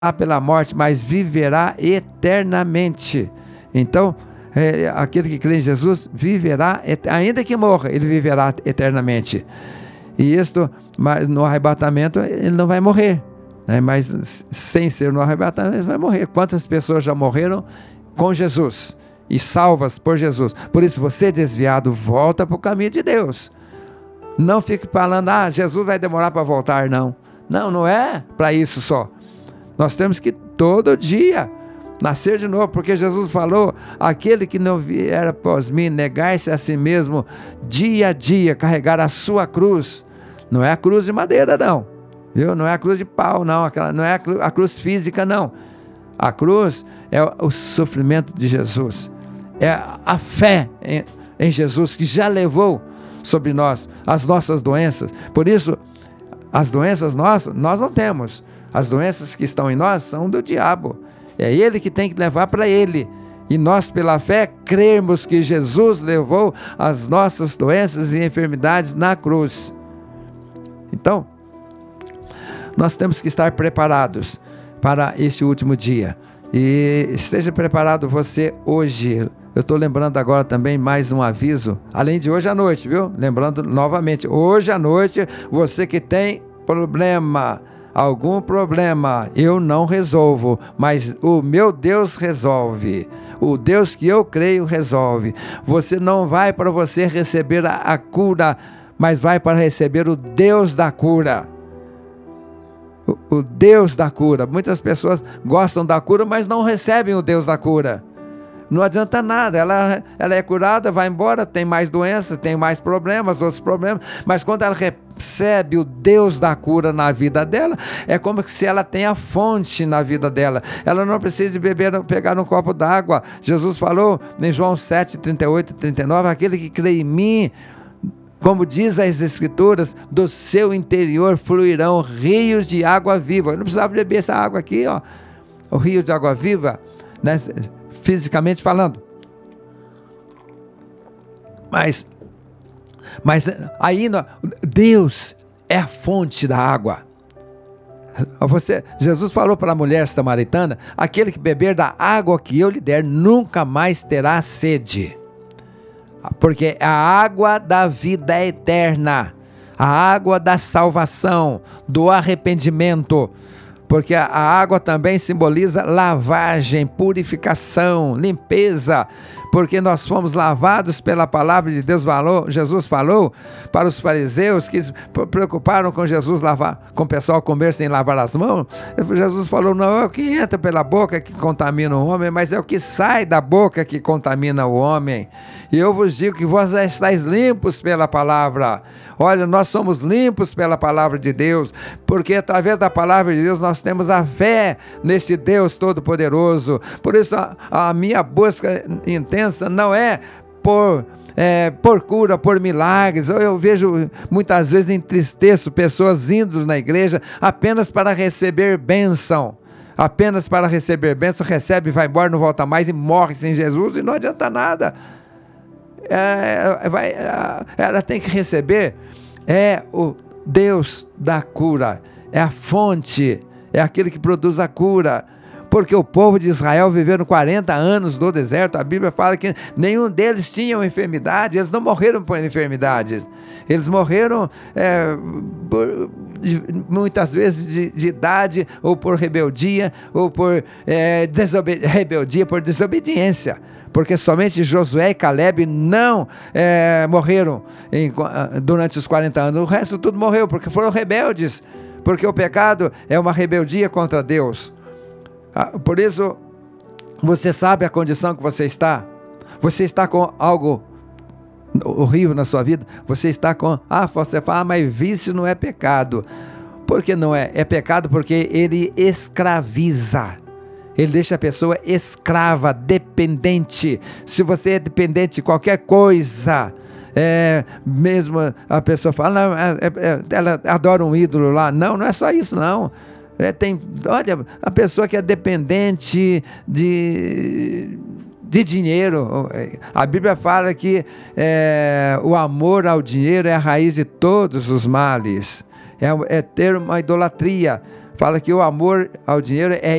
pela morte, mas viverá eternamente. Então, aquele que crê em Jesus viverá, ainda que morra, ele viverá eternamente. E isto, mas no arrebatamento, ele não vai morrer, né? Mas sem ser no arrebatamento, ele vai morrer. Quantas pessoas já morreram com Jesus e salvas por Jesus? Por isso, você desviado, volta para o caminho de Deus. Não fique falando, Jesus vai demorar para voltar, não. Não é para isso só. Nós temos que todo dia nascer de novo, porque Jesus falou, aquele que não vier após mim, negar-se a si mesmo, dia a dia, carregar a sua cruz. Não é a cruz de madeira, não. Viu? Não é a cruz de pau, não. Não é a cruz física, não. A cruz é o sofrimento de Jesus. É a fé em Jesus, que já levou sobre nós as nossas doenças. Por isso, as doenças nós não temos. As doenças que estão em nós são do diabo. É ele que tem que levar para ele. E nós, pela fé, cremos que Jesus levou as nossas doenças e enfermidades na cruz. Então, nós temos que estar preparados para este último dia. E esteja preparado você hoje. Eu estou lembrando agora também mais um aviso, além de hoje à noite, viu? Lembrando novamente, hoje à noite, você que tem algum problema, eu não resolvo, mas o meu Deus resolve. O Deus que eu creio resolve. Você não vai para você receber a cura, mas vai para receber o Deus da cura. O Deus da cura. Muitas pessoas gostam da cura, mas não recebem o Deus da cura. Não adianta nada, ela é curada, vai embora, tem mais doenças, tem mais problemas, outros problemas, mas quando ela recebe o Deus da cura na vida dela, é como se ela tem a fonte na vida dela. Ela não precisa pegar um copo d'água. Jesus falou em João 7, 38 e 39, aquele que crê em mim, como diz as Escrituras, do seu interior fluirão rios de água viva. Eu não precisava beber essa água aqui, ó, o rio de água viva, né? Fisicamente falando, mas aí Deus é a fonte da água. Jesus falou para a mulher samaritana, aquele que beber da água que eu lhe der, nunca mais terá sede, porque a água da vida eterna, a água da salvação, do arrependimento, porque a água também simboliza lavagem, purificação, limpeza, porque nós fomos lavados pela palavra de Deus. Jesus falou para os fariseus que se preocuparam com com o pessoal comer sem lavar as mãos. Jesus falou, não é o que entra pela boca que contamina o homem, mas é o que sai da boca que contamina o homem. E eu vos digo que vós já estáis limpos pela palavra. Olha, nós somos limpos pela palavra de Deus, porque através da palavra de Deus nós temos a fé neste Deus Todo-Poderoso. Por isso a minha busca intensa não é por cura, por milagres. Eu vejo muitas vezes, entristeço pessoas indo na igreja apenas para receber bênção. Apenas para receber bênção, recebe, vai embora, não volta mais e morre sem Jesus, e não adianta nada. Ela tem que receber o Deus da cura, é a fonte, é aquele que produz a cura, porque o povo de Israel viveram 40 anos no deserto. A Bíblia fala que nenhum deles tinha uma enfermidade, eles não morreram por enfermidades, eles morreram muitas vezes de idade, ou por rebeldia, ou por rebeldia por desobediência, porque somente Josué e Caleb não morreram durante os 40 anos, o resto tudo morreu, porque foram rebeldes, porque o pecado é uma rebeldia contra Deus. Por isso, você sabe a condição que você está com algo horrível na sua vida, você está com, você fala, mas vício não é pecado. Por que não é? É pecado porque ele escraviza, ele deixa a pessoa escrava, dependente. Se você é dependente de qualquer coisa, mesmo a pessoa fala, não, ela adora um ídolo lá, não é só isso, não. Olha, a pessoa que é dependente de dinheiro, a Bíblia fala que o amor ao dinheiro é a raiz de todos os males, é ter uma idolatria. fala que o amor ao dinheiro é